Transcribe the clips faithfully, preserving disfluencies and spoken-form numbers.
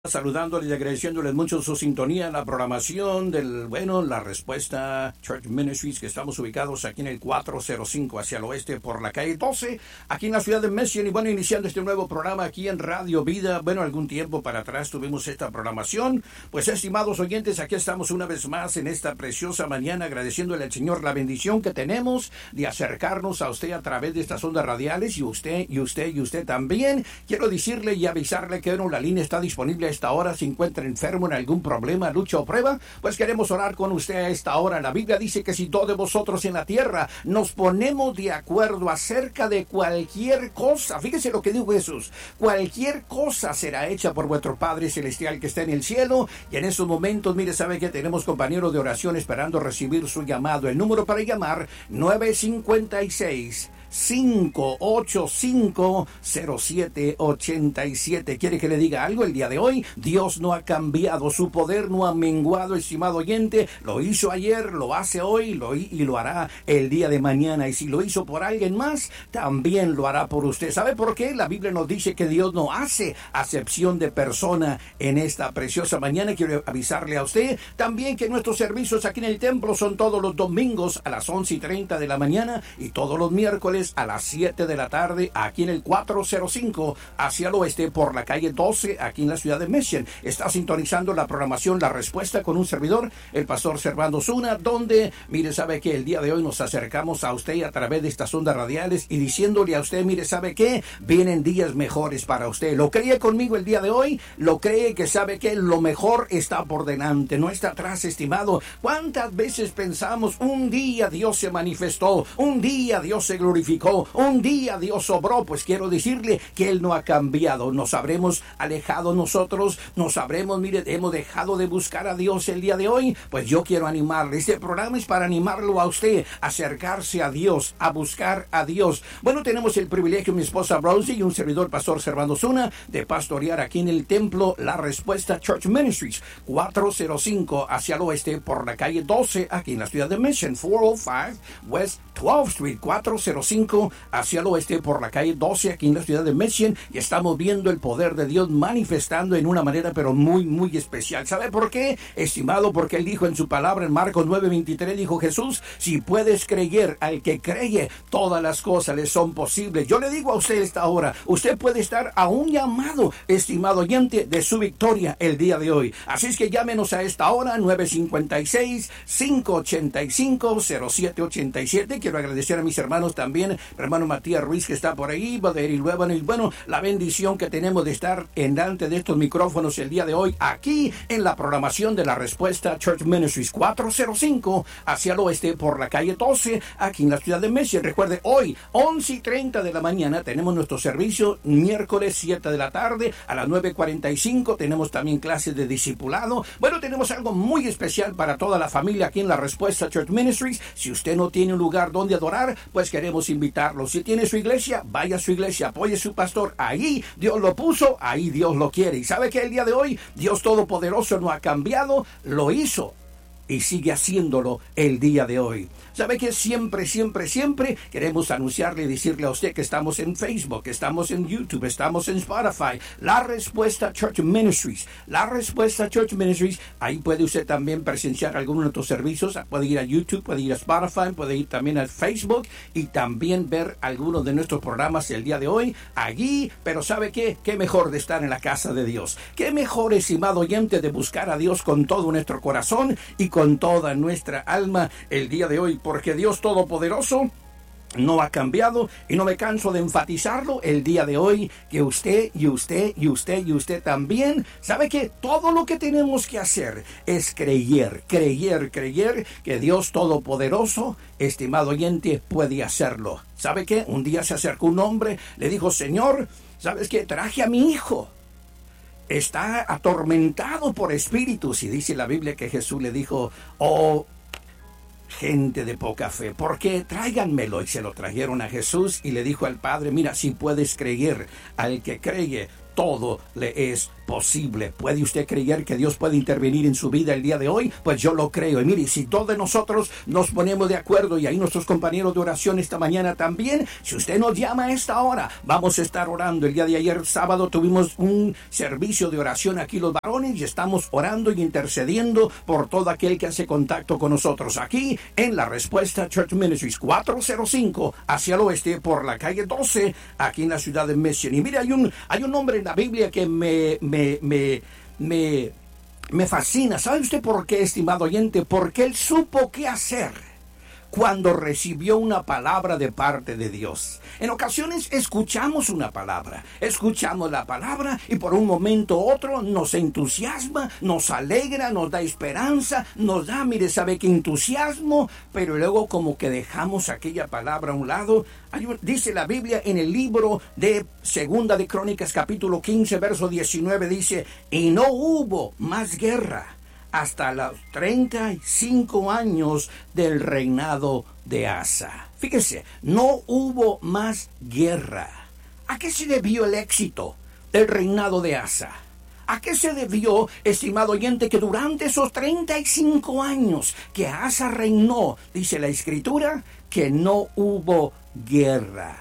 Saludándoles y agradeciéndoles mucho su sintonía en la programación del, bueno, La Respuesta Church Ministries, que estamos ubicados aquí en el cuatrocientos cinco hacia el oeste por la calle doce, aquí en la ciudad de Mission. Y bueno, iniciando este nuevo programa aquí en Radio Vida. Bueno, algún tiempo para atrás tuvimos esta programación. Pues, estimados oyentes, aquí estamos una vez más en esta preciosa mañana, agradeciéndole al Señor la bendición que tenemos de acercarnos a usted a través de estas ondas radiales, y usted, y usted, y usted también. Quiero decirle y avisarle que bueno, la línea está disponible esta hora. Si encuentra enfermo en algún problema, lucha o prueba, pues queremos orar con usted a esta hora. La Biblia dice que si todos de vosotros en la tierra nos ponemos de acuerdo acerca de cualquier cosa, fíjese lo que dijo Jesús, cualquier cosa será hecha por vuestro Padre Celestial que está en el cielo. Y en esos momentos, mire, sabe que tenemos compañeros de oración esperando recibir su llamado. El número para llamar, nueve cinco seis, cinco ocho cinco, cero siete ocho siete. ¿Quiere que le diga algo el día de hoy? Dios no ha cambiado, su poder no ha menguado, estimado oyente. Lo hizo ayer, lo hace hoy lo, y lo hará el día de mañana. Y si lo hizo por alguien más, también lo hará por usted. ¿Sabe por qué? La Biblia nos dice que Dios no hace acepción de persona en esta preciosa mañana. Quiero avisarle a usted también que nuestros servicios aquí en el templo son todos los domingos a las once y treinta de la mañana y todos los miércoles a las siete de la tarde aquí en el cuatrocientos cinco hacia el oeste por la calle doce aquí en la ciudad de Mission. Está sintonizando la programación La Respuesta con un servidor, el pastor Servando Zuna, donde, mire, sabe que el día de hoy nos acercamos a usted a través de estas ondas radiales y diciéndole a usted, mire, sabe que vienen días mejores para usted. ¿Lo cree conmigo el día de hoy? ¿Lo cree que sabe que lo mejor está por delante, no está atrás, estimado? ¿Cuántas veces pensamos, un día Dios se manifestó, un día Dios se glorificó, un día Dios obró? Pues quiero decirle que Él no ha cambiado. Nos habremos alejado nosotros, nos habremos, mire, hemos dejado de buscar a Dios el día de hoy. Pues yo quiero animarle. Este programa es para animarlo a usted, a acercarse a Dios, a buscar a Dios. Bueno, tenemos el privilegio, mi esposa Rosie y un servidor, pastor Servando Zuna, de pastorear aquí en el templo La Respuesta Church Ministries, cuatrocientos cinco hacia el oeste por la calle doce aquí en la ciudad de Mission, cuatrocientos cinco West twelfth Street, cuatrocientos cinco hacia el oeste por la calle doce aquí en la ciudad de Mission. Y estamos viendo el poder de Dios manifestando en una manera pero muy muy especial. ¿Sabe por qué, estimado? Porque Él dijo en su palabra en Marcos nueve veintitrés, dijo Jesús, si puedes creer, al que creye todas las cosas le son posibles. Yo le digo a usted esta hora, usted puede estar a un llamado, estimado oyente, de su victoria el día de hoy. Así es que llámenos a esta hora, nueve cinco seis, cinco ocho cinco, cero siete ocho siete. Quiero agradecer a mis hermanos también, hermano Matías Ruiz, que está por ahí, y luego, y bueno, la bendición que tenemos de estar en delante de estos micrófonos el día de hoy, aquí en la programación de La Respuesta Church Ministries, cuatrocientos cinco hacia el oeste por la calle doce, aquí en la ciudad de Mission. Recuerde, hoy, once y treinta de la mañana, tenemos nuestro servicio, miércoles siete de la tarde, a las nueve cuarenta y cinco, tenemos también clases de discipulado. Bueno, tenemos algo muy especial para toda la familia aquí en La Respuesta Church Ministries. Si usted no tiene un lugar donde adorar, pues queremos invitarlo. Si tiene su iglesia, vaya a su iglesia, apoye a su pastor. Ahí Dios lo puso, ahí Dios lo quiere. Y sabe que el día de hoy Dios Todopoderoso no ha cambiado, lo hizo y sigue haciéndolo el día de hoy. ¿Sabe que siempre, siempre, siempre queremos anunciarle y decirle a usted que estamos en Facebook, que estamos en YouTube, estamos en Spotify, La Respuesta Church Ministries, La Respuesta Church Ministries? Ahí puede usted también presenciar algunos de nuestros servicios, puede ir a YouTube, puede ir a Spotify, puede ir también a Facebook y también ver algunos de nuestros programas el día de hoy allí. Pero ¿sabe qué? Qué mejor de estar en la casa de Dios, qué mejor, estimado oyente, de buscar a Dios con todo nuestro corazón y con toda nuestra alma el día de hoy, porque Dios Todopoderoso no ha cambiado, y no me canso de enfatizarlo el día de hoy, que usted y usted y usted y usted también, ¿sabe que todo lo que tenemos que hacer es creer, creer, creer que Dios Todopoderoso, estimado oyente, puede hacerlo? ¿Sabe qué? Un día se acercó un hombre, le dijo, Señor, ¿sabes qué? Traje a mi hijo, está atormentado por espíritus. Y dice la Biblia que Jesús le dijo, oh, gente de poca fe, ¿por qué? Tráiganmelo. Y se lo trajeron a Jesús y le dijo al Padre, mira, si puedes creer, al que cree, todo le es posible. ¿Puede usted creer que Dios puede intervenir en su vida el día de hoy? Pues yo lo creo. Y mire, si todos nosotros nos ponemos de acuerdo, y ahí nuestros compañeros de oración esta mañana también, si usted nos llama a esta hora, vamos a estar orando. El día de ayer, sábado, tuvimos un servicio de oración aquí los varones y estamos orando y intercediendo por todo aquel que hace contacto con nosotros. Aquí en La Respuesta Church Ministries, cuatrocientos cinco hacia el oeste por la calle doce, aquí en la ciudad de Mission. Y mire, hay un, hay un hombre en la Biblia que me, me, me, me, me fascina. ¿Sabe usted por qué, estimado oyente? Porque él supo qué hacer cuando recibió una palabra de parte de Dios. En ocasiones escuchamos una palabra, escuchamos la palabra y por un momento u otro nos entusiasma, nos alegra, nos da esperanza, nos da, mire, sabe qué entusiasmo, pero luego como que dejamos aquella palabra a un lado. Hay un, dice la Biblia en el libro de Segunda de Crónicas, capítulo quince, verso diecinueve, dice, y no hubo más guerra hasta los treinta y cinco años del reinado de Asa. Fíjese, no hubo más guerra. ¿A qué se debió el éxito del reinado de Asa? ¿A qué se debió, estimado oyente, que durante esos treinta y cinco años que Asa reinó, dice la Escritura, que no hubo guerra?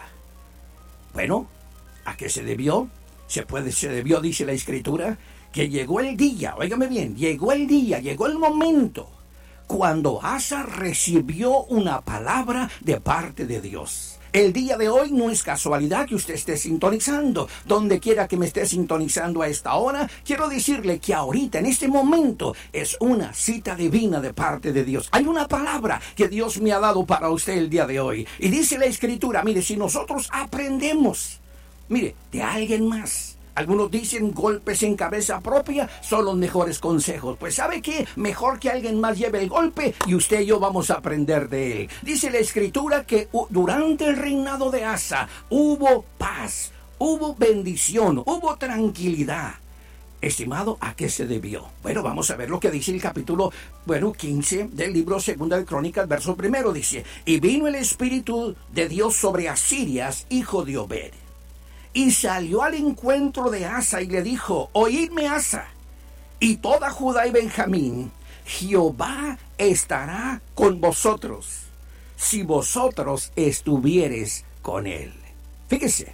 Bueno, ¿a qué se debió? Se puede, se debió, dice la Escritura, que llegó el día, óigame bien, llegó el día, llegó el momento cuando Asa recibió una palabra de parte de Dios. El día de hoy no es casualidad que usted esté sintonizando. Donde quiera que me esté sintonizando a esta hora, quiero decirle que ahorita, en este momento, es una cita divina de parte de Dios. Hay una palabra que Dios me ha dado para usted el día de hoy. Y dice la Escritura, mire, si nosotros aprendemos, mire, de alguien más. Algunos dicen golpes en cabeza propia son los mejores consejos. Pues ¿sabe qué? Mejor que alguien más lleve el golpe y usted y yo vamos a aprender de él. Dice la Escritura que durante el reinado de Asa hubo paz, hubo bendición, hubo tranquilidad. Estimado, ¿a qué se debió? Bueno, vamos a ver lo que dice el capítulo, bueno, quince del libro Segunda de Crónicas, verso primero. Dice, y vino el Espíritu de Dios sobre Asirias, hijo de Obed. Y salió al encuentro de Asa y le dijo, oídme Asa, y toda Judá y Benjamín, Jehová estará con vosotros, si vosotros estuviereis con él. Fíjese,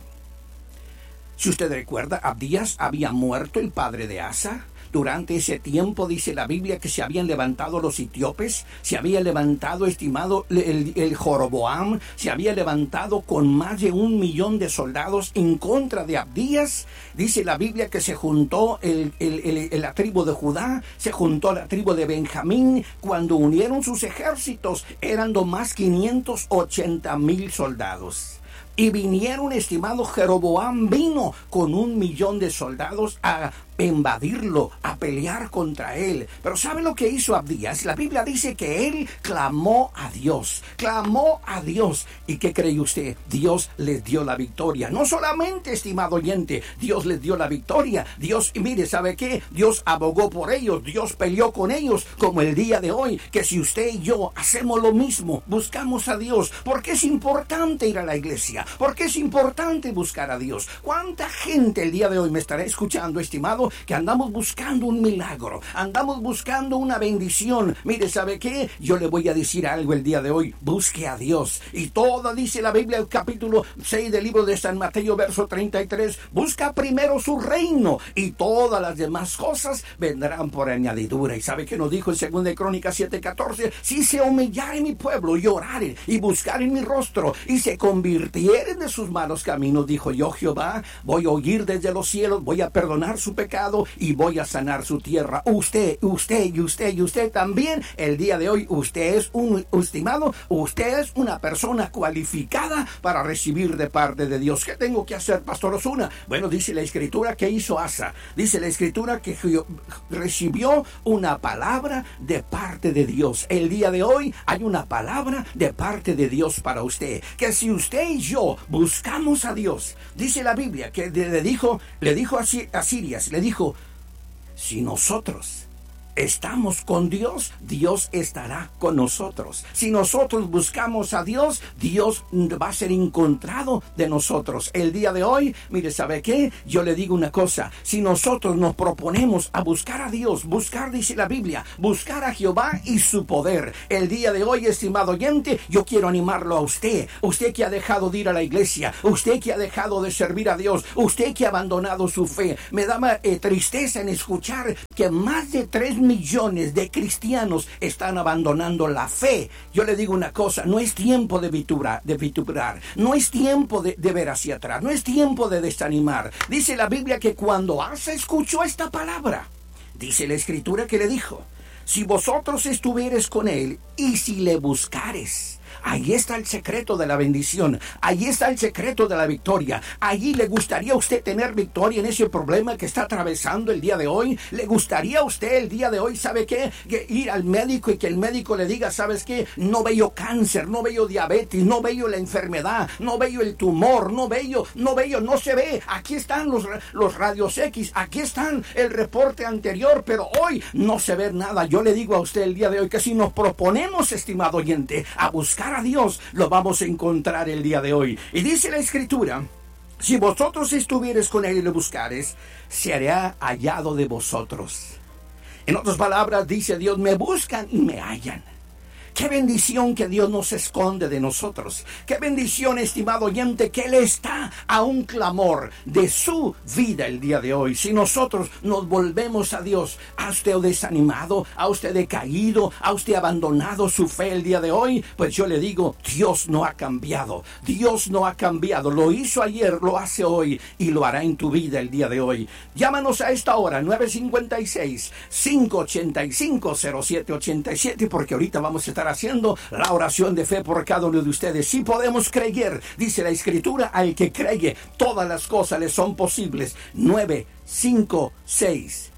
si usted recuerda, Abdías había muerto, el padre de Asa. Durante ese tiempo dice la Biblia que se habían levantado los etíopes, se había levantado, estimado, el, el Joroboam, se había levantado con más de un millón de soldados en contra de Abdías. Dice la Biblia que se juntó el, el, el, el, la tribu de Judá, se juntó la tribu de Benjamín. Cuando unieron sus ejércitos, eran nomás quinientos ochenta mil soldados. Y vinieron, estimado, Jeroboam vino con un millón de soldados a invadirlo, a pelear contra él. Pero ¿sabe lo que hizo Abdías? La Biblia dice que él clamó a Dios, clamó a Dios. ¿Y qué cree usted? Dios les dio la victoria. No solamente, estimado oyente, Dios les dio la victoria. Dios, y mire, ¿sabe qué? Dios abogó por ellos, Dios peleó con ellos, como el día de hoy, que si usted y yo hacemos lo mismo, buscamos a Dios. Porque es importante ir a la iglesia, porque es importante buscar a Dios. ¿Cuánta gente el día de hoy me estará escuchando, estimado, que andamos buscando un milagro, andamos buscando una bendición? Mire, ¿sabe qué? Yo le voy a decir algo el día de hoy. Busque a Dios. Y todo, dice la Biblia, el capítulo seis del libro de San Mateo, verso treinta y tres, busca primero su reino y todas las demás cosas vendrán por añadidura. ¿Y sabe qué nos dijo en Segunda de Crónicas siete catorce? Si se humillare mi pueblo y orare y buscar en mi rostro y se convirtieren de sus malos caminos, dijo yo, Jehová, voy a oír desde los cielos, voy a perdonar su pecado y voy a sanar su tierra. Usted, usted y usted y usted también, el día de hoy, usted es un estimado, usted es una persona cualificada para recibir de parte de Dios. ¿Qué tengo que hacer, Pastor Osuna? Bueno, dice la Escritura que hizo Asa. Dice la Escritura que recibió una palabra de parte de Dios. El día de hoy hay una palabra de parte de Dios para usted. Que si usted y yo buscamos a Dios, dice la Biblia que le dijo, le dijo a Asirias, le dijo, si nosotros estamos con Dios, Dios estará con nosotros. Si nosotros buscamos a Dios, Dios va a ser encontrado de nosotros. El día de hoy, mire, ¿sabe qué? Yo le digo una cosa, si nosotros nos proponemos a buscar a Dios, buscar, dice la Biblia, buscar a Jehová y su poder. El día de hoy, estimado oyente, yo quiero animarlo a usted, usted que ha dejado de ir a la iglesia, usted que ha dejado de servir a Dios, usted que ha abandonado su fe. Me da eh, tristeza en escuchar que más de tres millones de cristianos están abandonando la fe. Yo le digo una cosa, no es tiempo de vituperar, de vituperar, no es tiempo de, de ver hacia atrás, no es tiempo de desanimar. Dice la Biblia que cuando Asa escuchó esta palabra, dice la Escritura que le dijo, si vosotros estuvieres con él y si le buscares, ahí está el secreto de la bendición. Ahí está el secreto de la victoria. Allí le gustaría a usted tener victoria en ese problema que está atravesando el día de hoy. Le gustaría a usted el día de hoy, ¿sabe qué? Que ir al médico y que el médico le diga, ¿sabes qué? No veo cáncer, no veo diabetes, no veo la enfermedad, no veo el tumor, no veo, no veo, no se ve. Aquí están los, los radios X, aquí están el reporte anterior, pero hoy no se ve nada. Yo le digo a usted el día de hoy que si nos proponemos, estimado oyente, a buscar a Dios, lo vamos a encontrar el día de hoy. Y dice la Escritura, si vosotros estuvieres con él y le buscares, se hará hallado de vosotros. En otras palabras, dice Dios, me buscan y me hallan. Qué bendición que Dios nos esconde de nosotros. Qué bendición, estimado oyente, que Él está a un clamor de su vida el día de hoy. Si nosotros nos volvemos a Dios, ¿a usted desanimado? ¿A usted decaído? ¿A usted abandonado su fe el día de hoy? Pues yo le digo, Dios no ha cambiado. Dios no ha cambiado. Lo hizo ayer, lo hace hoy y lo hará en tu vida el día de hoy. Llámanos a esta hora, nueve cinco seis, cinco ocho cinco, cero siete ocho siete, porque ahorita vamos a estar haciendo la oración de fe por cada uno de ustedes. Si podemos creer, dice la Escritura, al que cree, todas las cosas le son posibles. nueve cinco seis,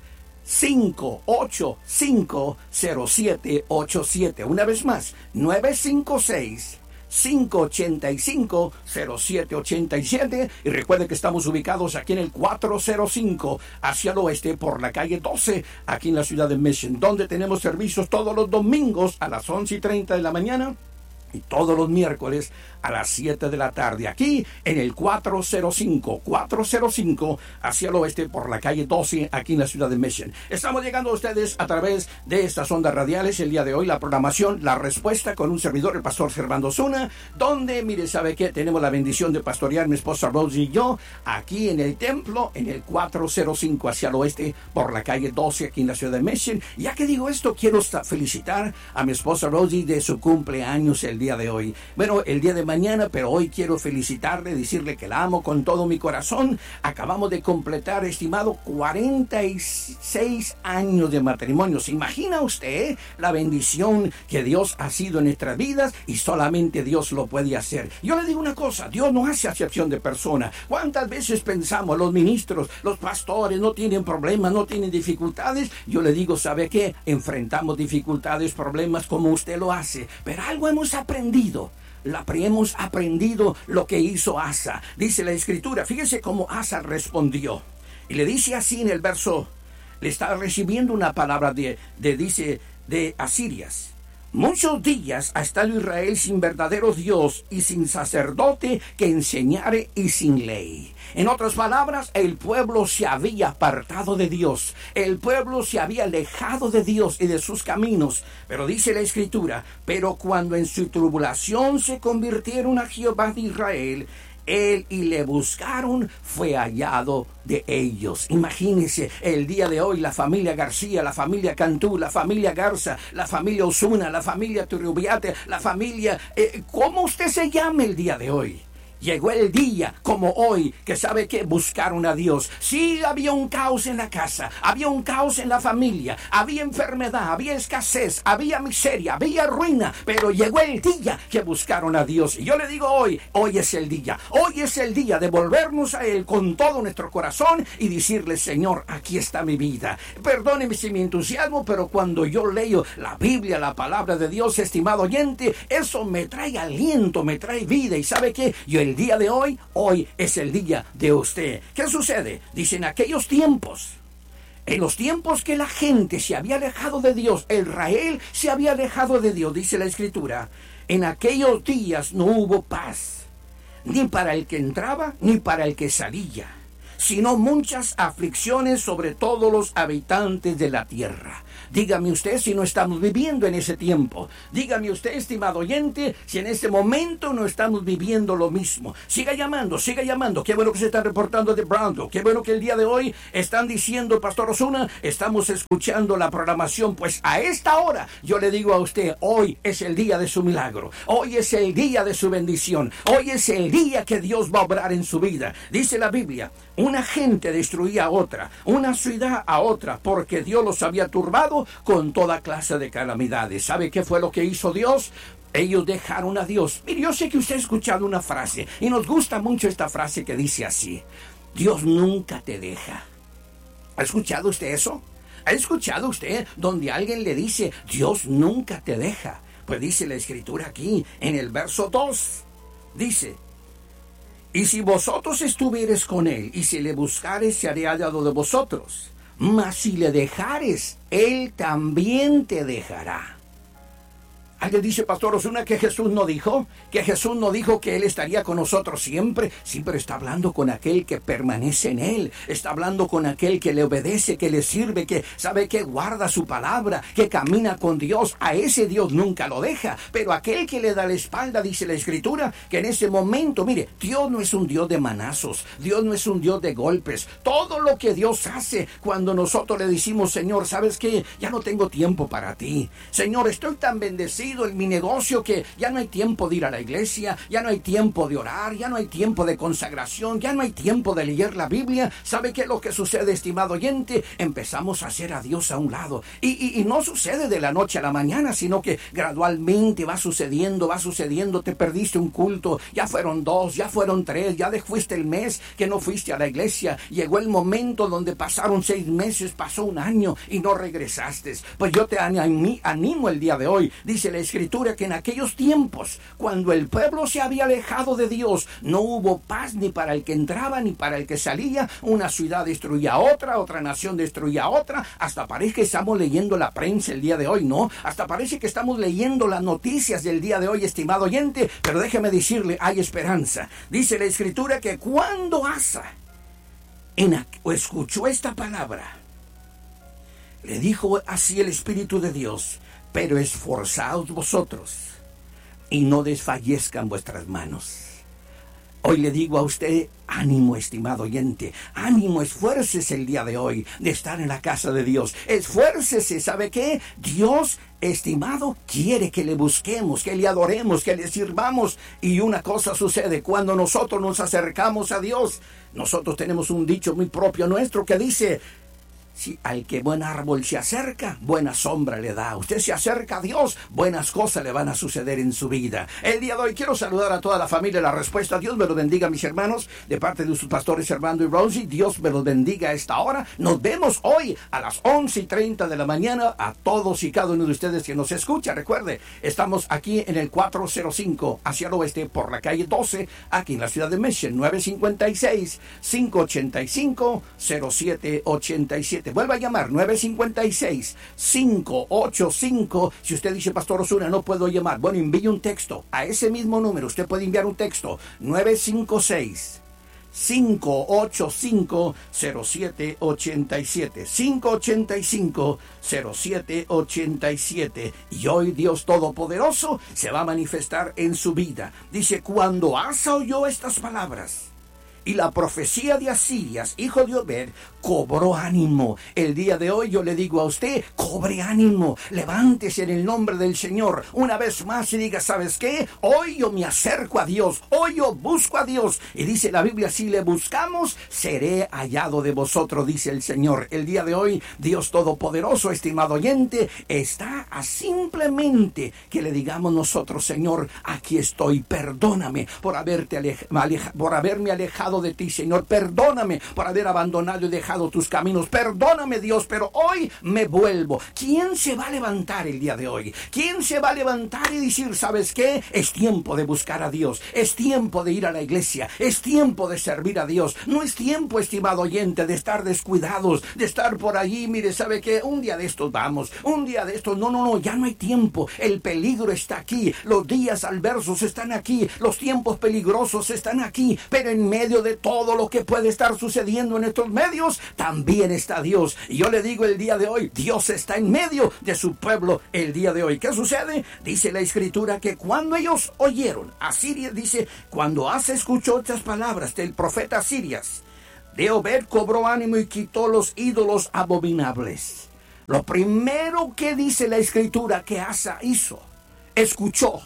cinco ocho cinco, cero siete ocho siete. Una vez más, nueve cinco seis, cinco ocho cinco, cero siete ocho siete. Y recuerde que estamos ubicados aquí en el cuatrocientos cinco hacia el oeste por la calle doce, aquí en la ciudad de Mission, donde tenemos servicios todos los domingos a las once y treinta de la mañana y todos los miércoles a las siete de la tarde, aquí en el cuatrocientos cinco, cuatrocientos cinco hacia el oeste por la calle doce, aquí en la ciudad de Mission. Estamos llegando a ustedes a través de estas ondas radiales el día de hoy, la programación, la respuesta con un servidor, el pastor Servando Zuna, donde, mire, ¿sabe qué? Tenemos la bendición de pastorear mi esposa Rosie y yo, aquí en el templo, en el cuatrocientos cinco hacia el oeste por la calle doce, aquí en la ciudad de Mission. Ya que digo esto, quiero felicitar a mi esposa Rosie de su cumpleaños el día de hoy. Bueno, el día de mañana, pero hoy quiero felicitarle, decirle que la amo con todo mi corazón. Acabamos de completar, estimado, cuarenta y seis años de matrimonio. ¿Se imagina usted la bendición que Dios ha sido en nuestras vidas? Y solamente Dios lo puede hacer. Yo le digo una cosa, Dios no hace acepción de personas. ¿Cuántas veces pensamos, los ministros, los pastores no tienen problemas, no tienen dificultades? Yo le digo, ¿sabe qué? Enfrentamos dificultades, problemas como usted lo hace, pero algo hemos aprendido. La, hemos aprendido lo que hizo Asa. Dice la Escritura, fíjese cómo Asa respondió. Y le dice así en el verso, le está recibiendo una palabra de, de dice, de Asirias. Muchos días ha estado Israel sin verdadero Dios y sin sacerdote que enseñare y sin ley. En otras palabras, el pueblo se había apartado de Dios. El pueblo se había alejado de Dios y de sus caminos. Pero dice la Escritura, pero cuando en su tribulación se convirtieron a Jehová de Israel, él y le buscaron, fue hallado de ellos. Imagínense el día de hoy, la familia García, la familia Cantú, la familia Garza, la familia Osuna, la familia Turrubiate, la familia, eh, ¿cómo usted se llama el día de hoy? Llegó el día, como hoy, que sabe que buscaron a Dios. Sí, había un caos en la casa, había un caos en la familia, había enfermedad, había escasez, había miseria, había ruina, pero llegó el día que buscaron a Dios. Y yo le digo hoy, hoy es el día, hoy es el día de volvernos a Él con todo nuestro corazón y decirle, Señor, aquí está mi vida. Perdóneme si mi entusiasmo, pero cuando yo leo la Biblia, la palabra de Dios, estimado oyente, eso me trae aliento, me trae vida. ¿Y sabe qué? Yo el día de hoy, hoy es el día de usted. ¿Qué sucede? Dice, en aquellos tiempos, En los tiempos que la gente se había alejado de Dios, Israel se había alejado de Dios, dice la Escritura, en aquellos días no hubo paz, ni para el que entraba, ni para el que salía, sino muchas aflicciones sobre todos los habitantes de la tierra. Dígame usted si no estamos viviendo en ese tiempo. Dígame usted, estimado oyente, si en este momento no estamos viviendo lo mismo. Siga llamando, siga llamando. Qué bueno que se están reportando de Brownsville. Qué bueno que el día de hoy están diciendo, Pastor Osuna, estamos escuchando la programación. Pues a esta hora yo le digo a usted, hoy es el día de su milagro. Hoy es el día de su bendición. Hoy es el día que Dios va a obrar en su vida. Dice la Biblia, una gente destruía a otra, una ciudad a otra, porque Dios los había turbado con toda clase de calamidades. ¿Sabe qué fue lo que hizo Dios? Ellos dejaron a Dios. Mire, yo sé que usted ha escuchado una frase, y nos gusta mucho esta frase que dice así: Dios nunca te deja. ¿Ha escuchado usted eso? ¿Ha escuchado usted donde alguien le dice, Dios nunca te deja? Pues dice la Escritura aquí, en el verso dos, dice, y si vosotros estuviereis con él, y si le buscareis, se haré hallado de vosotros. Mas si le dejares, él también te dejará. Alguien dice, Pastor Osuna, que Jesús no dijo, que Jesús no dijo que Él estaría con nosotros siempre. Siempre está hablando con aquel que permanece en Él. Está hablando con aquel que le obedece, que le sirve, que sabe que guarda su palabra, que camina con Dios. A ese Dios nunca lo deja. Pero aquel que le da la espalda, dice la Escritura, que en ese momento, mire, Dios no es un Dios de manazos. Dios no es un Dios de golpes. Todo lo que Dios hace cuando nosotros le decimos, Señor, ¿sabes qué? Ya no tengo tiempo para ti. Señor, estoy tan bendecido en mi negocio que ya no hay tiempo de ir a la iglesia, ya no hay tiempo de orar, ya no hay tiempo de consagración, ya no hay tiempo de leer la Biblia. ¿Sabe qué es lo que sucede, estimado oyente? Empezamos a hacer a Dios a un lado. Y, y, y no sucede de la noche a la mañana, sino que gradualmente va sucediendo, va sucediendo. Te perdiste un culto, ya fueron dos, ya fueron tres, ya fuiste el mes que no fuiste a la iglesia. Llegó el momento donde pasaron seis meses, pasó un año y no regresaste. Pues yo te animo el día de hoy. Dice la Escritura que en aquellos tiempos, cuando el pueblo se había alejado de Dios, no hubo paz ni para el que entraba ni para el que salía. Una ciudad destruía a otra, otra nación destruía a otra. Hasta parece que estamos leyendo la prensa el día de hoy, ¿no? Hasta parece que estamos leyendo las noticias del día de hoy, estimado oyente. Pero déjeme decirle, hay esperanza. Dice la Escritura que cuando Asa en, escuchó esta palabra, le dijo así el Espíritu de Dios: pero esforzaos vosotros y no desfallezcan vuestras manos. Hoy le digo a usted, ánimo, estimado oyente, ánimo, esfuércese el día de hoy de estar en la casa de Dios. Esfuércese, ¿sabe qué? Dios, estimado, quiere que le busquemos, que le adoremos, que le sirvamos. Y una cosa sucede cuando nosotros nos acercamos a Dios. Nosotros tenemos un dicho muy propio nuestro que dice: si al que buen árbol se acerca, buena sombra le da. Usted se acerca a Dios, buenas cosas le van a suceder en su vida. El día de hoy quiero saludar a toda la familia La Respuesta. Dios me los bendiga, mis hermanos, de parte de sus pastores Armando y Rosie. Dios me los bendiga a esta hora. Nos vemos hoy a las once y treinta de la mañana. A todos y cada uno de ustedes que nos escucha, recuerde, estamos aquí en el cuatrocientos cinco hacia el oeste por la calle doce, aquí en la ciudad de Mission. Nueve cinco seis, cinco ocho cinco, cero siete ocho siete. Vuelva a llamar, nueve cinco seis, cinco ocho cinco. Si usted dice, Pastor Osuna, no puedo llamar, bueno, envíe un texto a ese mismo número. Usted puede enviar un texto, nueve cinco seis, cinco ocho cinco, cero siete ocho siete, cinco ocho cinco, cero siete ocho siete. Y hoy Dios Todopoderoso se va a manifestar en su vida. Dice, cuando Asa oyó estas palabras y la profecía de Asías, hijo de Obed, cobró ánimo. El día de hoy yo le digo a usted, cobre ánimo, levántese en el nombre del Señor una vez más y diga, ¿sabes qué? Hoy yo me acerco a Dios, hoy yo busco a Dios. Y dice la Biblia, si le buscamos, seré hallado de vosotros, dice el Señor. El día de hoy, Dios Todopoderoso, estimado oyente, está a simplemente que le digamos nosotros, Señor, aquí estoy, perdóname por haberte aleja, aleja, por haberme alejado de ti, Señor, perdóname por haber abandonado y dejado dejado tus caminos. Perdóname, Dios, pero hoy me vuelvo. ¿Quién se va a levantar el día de hoy? ¿Quién se va a levantar y decir, ¿sabes qué? Es tiempo de buscar a Dios. Es tiempo de ir a la iglesia. Es tiempo de servir a Dios. No es tiempo, estimado oyente, de estar descuidados, de estar por allí. Mire, ¿sabe qué? Un día de estos vamos. Un día de estos. No, no, no. Ya no hay tiempo. El peligro está aquí. Los días adversos están aquí. Los tiempos peligrosos están aquí. Pero en medio de todo lo que puede estar sucediendo en estos medios, también está Dios. Y yo le digo el día de hoy, Dios está en medio de su pueblo el día de hoy. ¿Qué sucede? Dice la Escritura que cuando ellos oyeron, Asiria dice, cuando Asa escuchó estas palabras del profeta Asirias, de Obed cobró ánimo y quitó los ídolos abominables. Lo primero que dice la Escritura que Asa hizo, escuchó.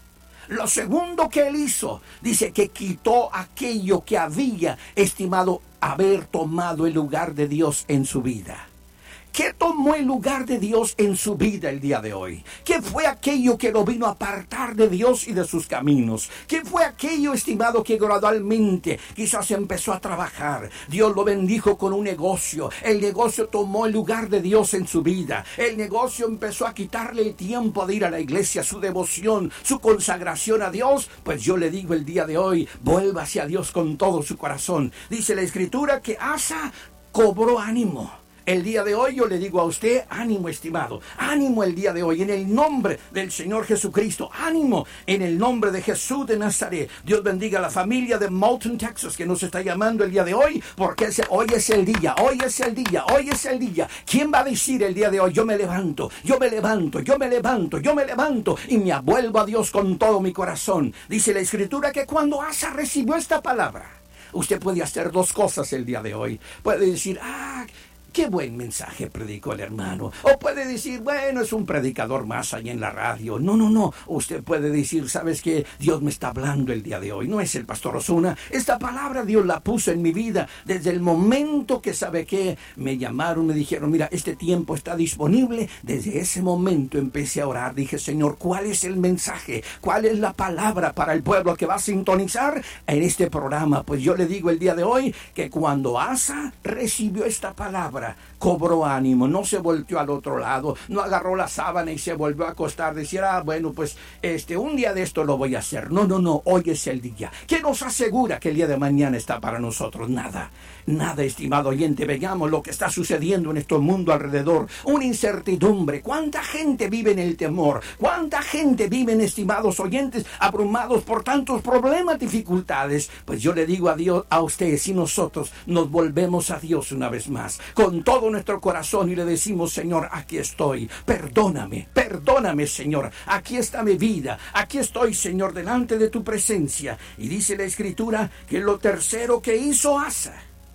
Lo segundo que él hizo, dice que quitó aquello que había estimado haber tomado el lugar de Dios en su vida. ¿Qué tomó el lugar de Dios en su vida el día de hoy? ¿Qué fue aquello que lo vino a apartar de Dios y de sus caminos? ¿Qué fue aquello, estimado, que gradualmente quizás empezó a trabajar? Dios lo bendijo con un negocio. El negocio tomó el lugar de Dios en su vida. El negocio empezó a quitarle el tiempo de ir a la iglesia, su devoción, su consagración a Dios. Pues yo le digo el día de hoy, vuelva hacia Dios con todo su corazón. Dice la Escritura que Asa cobró ánimo. El día de hoy yo le digo a usted, ánimo, estimado, ánimo el día de hoy, en el nombre del Señor Jesucristo, ánimo en el nombre de Jesús de Nazaret. Dios bendiga a la familia de Moulton, Texas, que nos está llamando el día de hoy, porque ese, hoy es el día, hoy es el día, hoy es el día. ¿Quién va a decir el día de hoy, yo me levanto, yo me levanto, yo me levanto, yo me levanto y me vuelvo a Dios con todo mi corazón? Dice la Escritura que cuando Asa recibió esta palabra, usted puede hacer dos cosas el día de hoy. Puede decir, ah, qué buen mensaje predicó el hermano. O puede decir, bueno, es un predicador más ahí en la radio. No, no, no. Usted puede decir, ¿sabes qué? Dios me está hablando el día de hoy. No es el pastor Osuna. Esta palabra Dios la puso en mi vida desde el momento que, ¿sabe qué? Me llamaron, me dijeron, mira, este tiempo está disponible. Desde ese momento empecé a orar. Dije, Señor, ¿cuál es el mensaje? ¿Cuál es la palabra para el pueblo que va a sintonizar en este programa? Pues yo le digo el día de hoy que cuando Asa recibió esta palabra, cobró ánimo, no se volteó al otro lado, no agarró la sábana y se volvió a acostar, decir, ah, bueno, pues este, un día de esto lo voy a hacer. No, no, no, hoy es el día. ¿Qué nos asegura que el día de mañana está para nosotros? Nada, nada, estimado oyente. Veamos lo que está sucediendo en este mundo alrededor, una incertidumbre. ¿Cuánta gente vive en el temor? ¿Cuánta gente vive, en, estimados oyentes, abrumados por tantos problemas, dificultades? Pues yo le digo a Dios, a ustedes, si nosotros nos volvemos a Dios una vez más, con todo nuestro corazón, y le decimos, Señor, aquí estoy, perdóname, perdóname, Señor, aquí está mi vida, aquí estoy, Señor, delante de tu presencia. Y dice la Escritura que lo tercero que hizo Asa,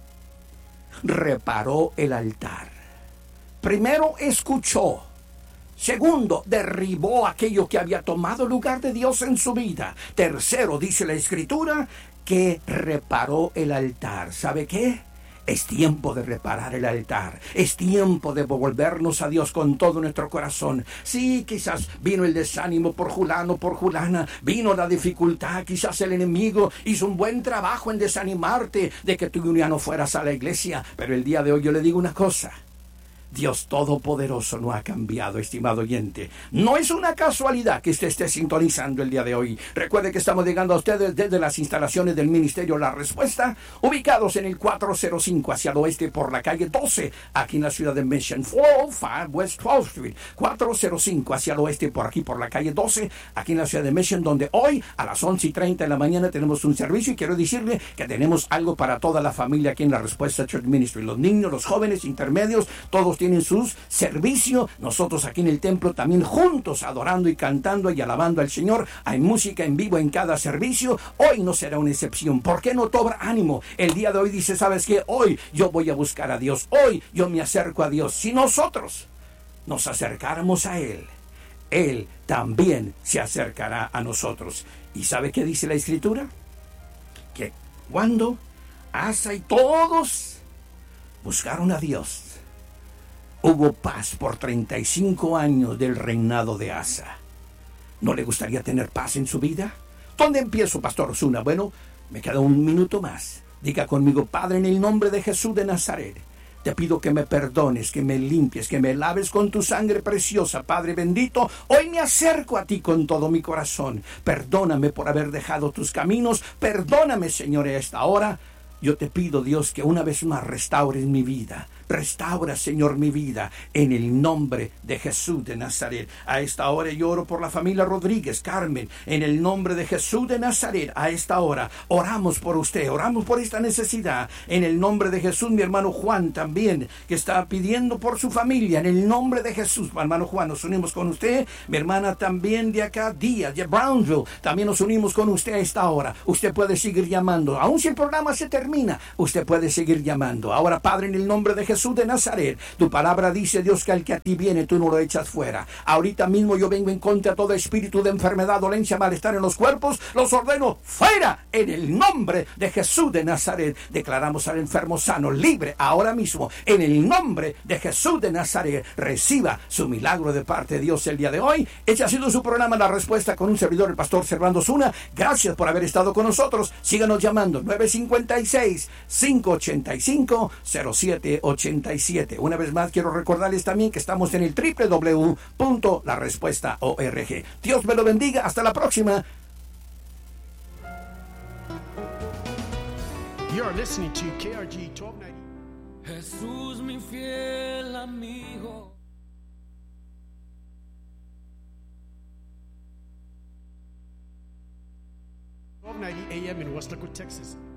reparó el altar. Primero escuchó. Segundo, derribó aquello que había tomado lugar de Dios en su vida. Tercero, dice la Escritura, que reparó el altar. ¿Sabe qué? Es tiempo de reparar el altar. Es tiempo de volvernos a Dios con todo nuestro corazón. Sí, quizás vino el desánimo por Julano, por Julana. Vino la dificultad. Quizás el enemigo hizo un buen trabajo en desanimarte de que tú ya no fueras a la iglesia. Pero el día de hoy yo le digo una cosa. Dios Todopoderoso no ha cambiado, estimado oyente. No es una casualidad que usted esté sintonizando el día de hoy. Recuerde que estamos llegando a ustedes desde las instalaciones del Ministerio La Respuesta, ubicados en el cuatrocientos cinco hacia el oeste por la calle doce, aquí en la ciudad de Mission, cuatrocientos cinco West twelfth Street, cuatrocientos cinco hacia el oeste por aquí por la calle doce, aquí en la ciudad de Mission, donde hoy a las once y treinta de la mañana tenemos un servicio, y quiero decirle que tenemos algo para toda la familia aquí en La Respuesta Church Ministry. Los niños, los jóvenes, intermedios, todos tienen sus servicios. Nosotros aquí en el templo también juntos adorando y cantando y alabando al Señor. Hay música en vivo en cada servicio. Hoy no será una excepción. ¿Por qué no cobra ánimo? El día de hoy dice, ¿sabes qué? Hoy yo voy a buscar a Dios. Hoy yo me acerco a Dios. Si nosotros nos acercáramos a Él, Él también se acercará a nosotros. ¿Y sabe qué dice la Escritura? Que cuando Asa y todos buscaron a Dios, hubo paz por treinta y cinco años del reinado de Asa. ¿No le gustaría tener paz en su vida? ¿Dónde empiezo, Pastor Osuna? Bueno, me queda un minuto más. Diga conmigo, Padre, en el nombre de Jesús de Nazaret, Te pido que me perdones, que me limpies, que me laves con tu sangre preciosa, Padre bendito. Hoy me acerco a ti con todo mi corazón. Perdóname por haber dejado tus caminos. Perdóname, Señor, a esta hora. Yo te pido, Dios, que una vez más restaures mi vida. Restaura, Señor, mi vida en el nombre de Jesús de Nazaret. A esta hora yo oro por la familia Rodríguez, Carmen, en el nombre de Jesús de Nazaret. A esta hora oramos por usted, oramos por esta necesidad. En el nombre de Jesús, mi hermano Juan también, que está pidiendo por su familia. En el nombre de Jesús, mi hermano Juan, nos unimos con usted. Mi hermana también de acá, Díaz, de Brownsville, también nos unimos con usted a esta hora. Usted puede seguir llamando. Aun si el programa se termina, usted puede seguir llamando. Ahora, Padre, en el nombre de Jesús de Nazaret, tu palabra dice, Dios, que al que a ti viene tú no lo echas fuera. Ahorita mismo yo vengo en contra de todo espíritu de enfermedad, dolencia, malestar en los cuerpos, los ordeno fuera en el nombre de Jesús de Nazaret. Declaramos al enfermo sano, libre ahora mismo en el nombre de Jesús de Nazaret. Reciba su milagro de parte de Dios el día de hoy. Este ha sido su programa La Respuesta con un servidor, el pastor Servando Zuna. Gracias por haber estado con nosotros. Síganos llamando nueve cinco seis, cinco ocho cinco, cero siete ocho siete. Una vez más quiero recordarles también que estamos en el doble u doble u doble u punto la respuesta punto org. Dios me lo bendiga. Hasta la próxima. You are listening to K R G twelve ninety. Jesús, mi fiel amigo. twelve ninety A M in West Lakewood, Texas.